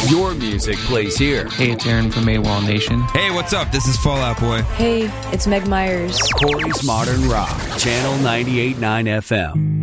Your music plays here. Hey, it's Aaron from AWOL Nation. Hey, what's up? This is Fall Out Boy. Hey, it's Meg Myers. Corey's Modern Rock, Channel 98.9 FM.